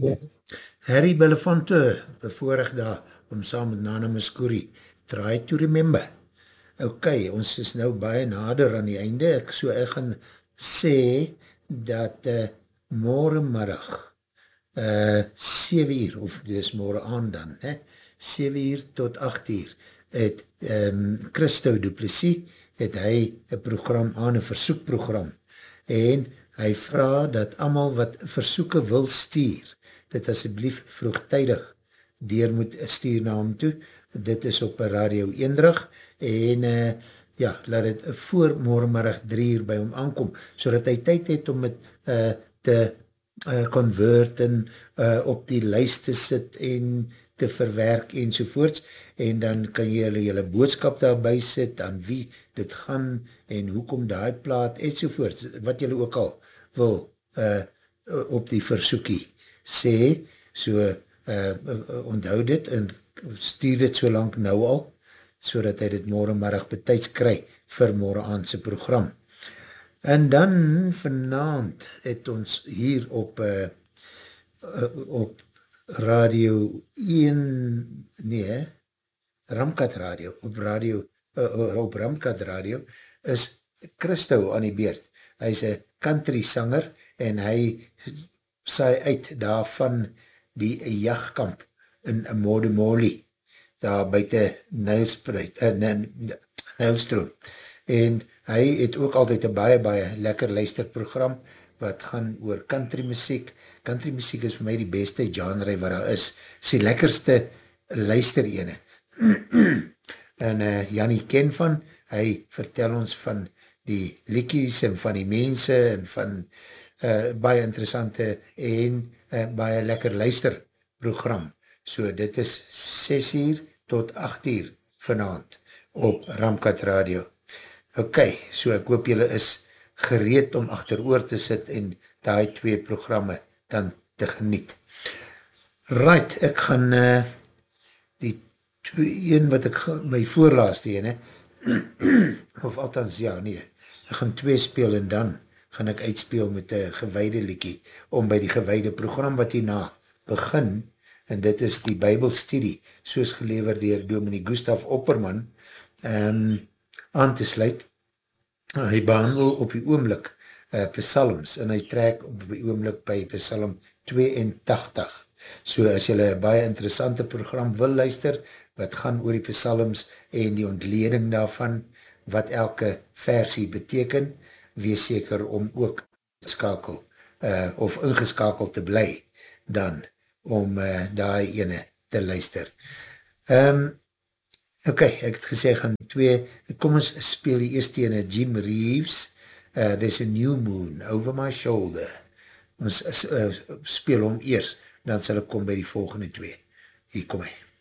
Harry Belafonte, bevoorrecht daar, om saam met Nana Muscuri, Try to Remember. Ok, ons is nou baie nader aan die einde, ek gaan sê, dat morgenmiddag, 7 uur, of dis morgen aan dan, 7 uur tot 8 uur, het Christo Duplessis, het hy een program aan, een versoekprogram, en hy vraag dat allemaal wat versoeke wil stuur, dit asjeblief vroegtijdig deur moet stuur na hom toe, dit is op Radio Eendrag, en ja, laat het voor morgenmiddag 3 uur by hom aankom, so dat hy tyd het om het te convert en op die lijst te sit en te verwerk enzovoorts, en dan kan jy jylle boodskap daarby sit, aan wie dit gaan, en hoekom die plaat, enzovoorts, wat jylle ook al wil op die versoekie sê, so onthou dit, en stuur dit so lang nou al, so dat hy dit morgenmiddag betijds kry, vir morgenaandse program. En dan vanavond het ons hier op Radio 1, nee, Ramkat Radio, op Ramkat Radio, is Christo aan die beurt. Hy is een country sanger, en hy saai uit daarvan die jachtkamp in Modemoli, daar buiten Nylstroom. En hy het ook altyd een baie lekker luisterprogram, wat gaan oor country muziek. Country muziek is vir my die beste genre wat daar is. Is die lekkerste luister ene. En Jannie ken van, hy vertel ons van die liedjies en van die mense en van baie interessante en baie lekker luisterprogram. So dit is 6 uur tot 8 uur vanavond op Ramkat Radio. Ok, so ek hoop julle is gereed om achteroor te sit en die 2 programme dan te geniet. Right, ek gaan die een wat ek my voorlaaste ene, of althans ja, nee, ek gaan 2 speel en dan gaan ek uitspeel met een gewyde liedjie, om by die gewyde program wat hierna begin, en dit is die Bybelstudie, soos gelever dier Dominee Gustaf Opperman, aan te sluit. Hy behandel op die oomlik psalms, en hy trek op die oomlik by psalm 82. So as jylle een baie interessante program wil luister, wat gaan oor die psalms en die ontleding daarvan, wat elke versie beteken, wees seker om ook skakel, of ingeskakeld te bly, dan om daai ene te luister. Ok, ek het gesê, gaan 2, kom ons speel die eerste ene, Jim Reeves, There's a New Moon Over My Shoulder. Ons speel hom eers, dan sal ek kom by die volgende 2. Hier kom hy.